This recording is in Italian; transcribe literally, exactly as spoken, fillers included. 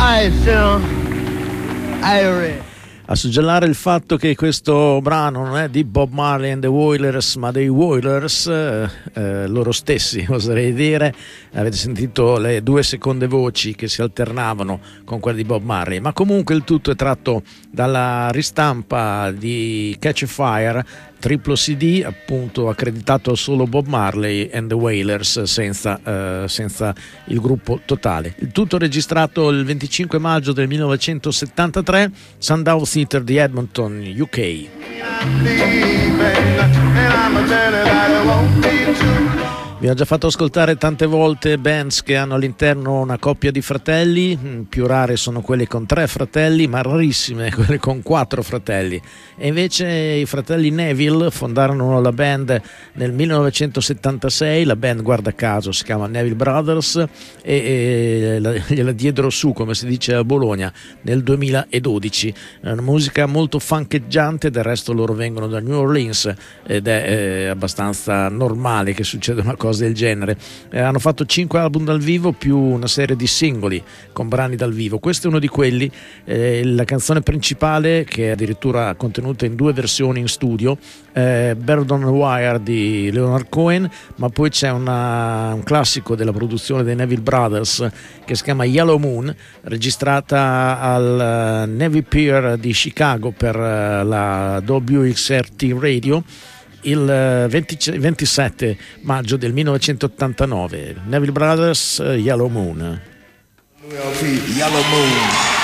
I still Irish. A suggellare il fatto che questo brano non è di Bob Marley and the Wailers, ma dei Wailers, eh, eh, loro stessi, oserei dire. Avete sentito le due seconde voci che si alternavano con quelle di Bob Marley, ma comunque il tutto è tratto dalla ristampa di Catch a Fire, triplo C D, appunto accreditato solo Bob Marley and the Wailers, senza, eh, senza il gruppo totale. Il tutto registrato il venticinque maggio del millenovecentosettantatré, Sundown Theatre di Edmonton, U K. Vi ho già fatto ascoltare tante volte bands che hanno all'interno una coppia di fratelli. Più rare sono quelle con tre fratelli, ma rarissime quelle con quattro fratelli. E invece i fratelli Neville fondarono la band nel millenovecentosettantasei, la band guarda caso si chiama Neville Brothers, e, e la, gliela diedero su, come si dice a Bologna, nel duemiladodici. È una musica molto funcheggiante, del resto loro vengono da New Orleans ed è eh, abbastanza normale che succeda una cosa del genere. Eh, hanno fatto cinque album dal vivo più una serie di singoli con brani dal vivo. Questo è uno di quelli. Eh, la canzone principale, che è addirittura contenuta in due versioni in studio, eh, Bird on the Wire di Leonard Cohen, ma poi c'è una, un classico della produzione dei Neville Brothers che si chiama Yellow Moon, registrata al uh, Navy Pier di Chicago per uh, la W X R T Radio il venti, ventisette maggio del millenovecentottantanove. Neville Brothers, uh, Yellow Moon. Yellow Moon.